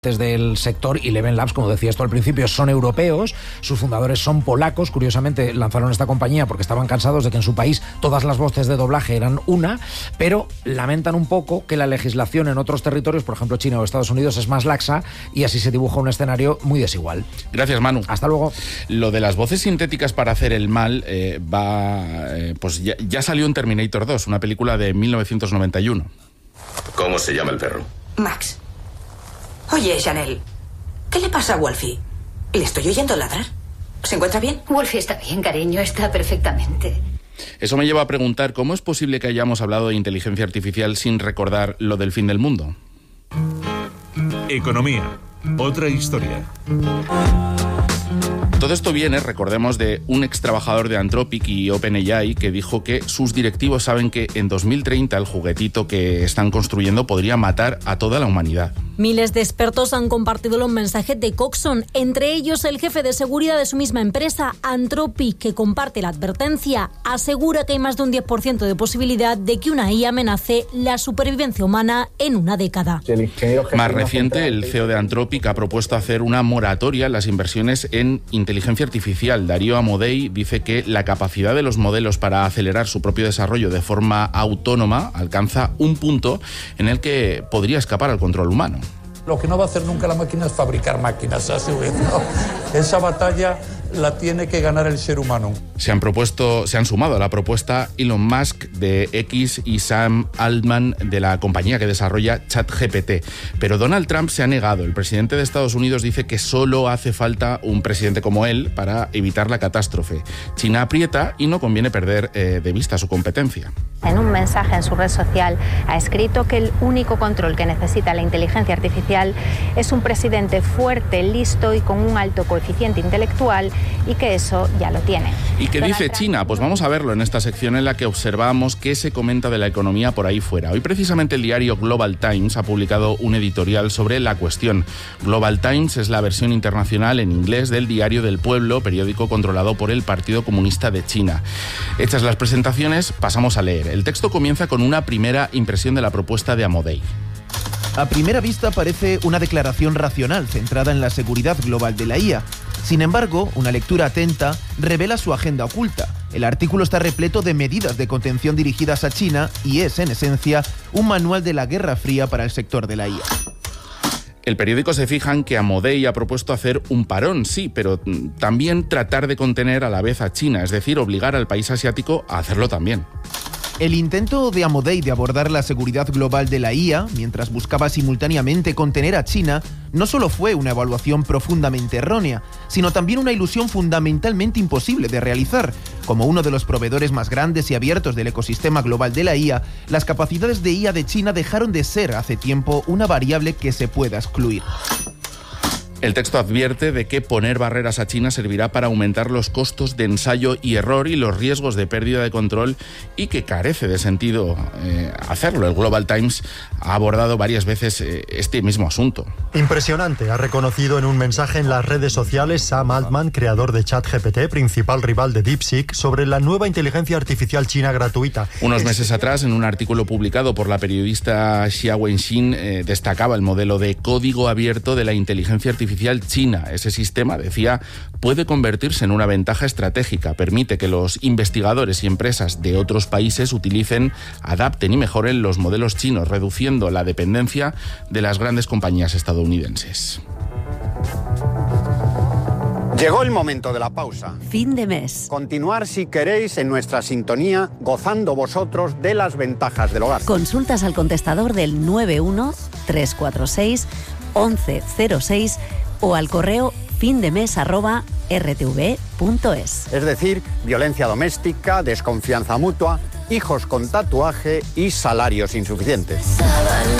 del sector, y Eleven Labs, como decías tú al principio, son europeos, sus fundadores son polacos. Curiosamente lanzaron esta compañía porque estaban cansados de que en su país todas las voces de doblaje eran una, pero lamentan un poco que la legislación en otros territorios, por ejemplo China o Estados Unidos, es más laxa, y así se dibuja un escenario muy desigual. Gracias, Manu. Hasta luego. Lo de las voces sintéticas para hacer el mal pues ya salió en Terminator 2, una película de 1991. ¿Cómo se llama el perro? Max. Oye, Chanel, ¿qué le pasa a Wolfie? ¿Le estoy oyendo ladrar? ¿Se encuentra bien? Wolfie está bien, cariño, está perfectamente. Eso me lleva a preguntar, ¿cómo es posible que hayamos hablado de inteligencia artificial sin recordar lo del fin del mundo? Economía, otra historia. Todo esto viene, recordemos, de un ex trabajador de Anthropic y OpenAI que dijo que sus directivos saben que en 2030 el juguetito que están construyendo podría matar a toda la humanidad. Miles de expertos han compartido los mensajes de Coxon, entre ellos el jefe de seguridad de su misma empresa, Anthropic, que comparte la advertencia. Asegura que hay más de un 10% de posibilidad de que una IA amenace la supervivencia humana en una década. Más reciente, el CEO de Anthropic ha propuesto hacer una moratoria en las inversiones en inteligencia artificial. Darío Amodei dice que la capacidad de los modelos para acelerar su propio desarrollo de forma autónoma alcanza un punto en el que podría escapar al control humano. Lo que no va a hacer nunca la máquina es fabricar máquinas, a su vez, ¿no? Esa batalla la tiene que ganar el ser humano. Se han sumado a la propuesta Elon Musk de X y Sam Altman de la compañía que desarrolla ChatGPT. Pero Donald Trump se ha negado. El presidente de Estados Unidos dice que solo hace falta un presidente como él para evitar la catástrofe. China aprieta y no conviene perder de vista su competencia. En un mensaje en su red social ha escrito que el único control que necesita la inteligencia artificial es un presidente fuerte, listo y con un alto coeficiente intelectual, y que eso ya lo tiene. ¿Y qué dice China? Pues vamos a verlo en esta sección en la que observamos qué se comenta de la economía por ahí fuera. Hoy precisamente el diario Global Times ha publicado un editorial sobre la cuestión. Global Times es la versión internacional en inglés del Diario del Pueblo, periódico controlado por el Partido Comunista de China. Hechas las presentaciones, pasamos a leer. El texto comienza con una primera impresión de la propuesta de Amodei. A primera vista parece una declaración racional centrada en la seguridad global de la IA. Sin embargo, una lectura atenta revela su agenda oculta. El artículo está repleto de medidas de contención dirigidas a China y es, en esencia, un manual de la Guerra Fría para el sector de la IA. El periódico se fija en que Amodei ha propuesto hacer un parón, sí, pero también tratar de contener a la vez a China, es decir, obligar al país asiático a hacerlo también. El intento de Amodei de abordar la seguridad global de la IA, mientras buscaba simultáneamente contener a China, no solo fue una evaluación profundamente errónea, sino también una ilusión fundamentalmente imposible de realizar. Como uno de los proveedores más grandes y abiertos del ecosistema global de la IA, las capacidades de IA de China dejaron de ser hace tiempo una variable que se pueda excluir. El texto advierte de que poner barreras a China servirá para aumentar los costos de ensayo y error y los riesgos de pérdida de control, y que carece de sentido hacerlo. El Global Times ha abordado varias veces este mismo asunto. Impresionante, ha reconocido en un mensaje en las redes sociales Sam Altman, creador de ChatGPT, principal rival de DeepSeek, sobre la nueva inteligencia artificial china gratuita. Unos meses atrás, en un artículo publicado por la periodista Xia Wenxin, destacaba el modelo de código abierto de la inteligencia artificial china. Ese sistema, decía, puede convertirse en una ventaja estratégica. Permite que los investigadores y empresas de otros países utilicen, adapten y mejoren los modelos chinos, reduciendo la dependencia de las grandes compañías estadounidenses. Llegó el momento de la pausa. Fin de mes. Continuar, si queréis, en nuestra sintonía, gozando vosotros de las ventajas del hogar. Consultas al contestador del 91-346-1106 o al correo findemes@rtv.es. Es decir, violencia doméstica, desconfianza mutua, hijos con tatuaje y salarios insuficientes.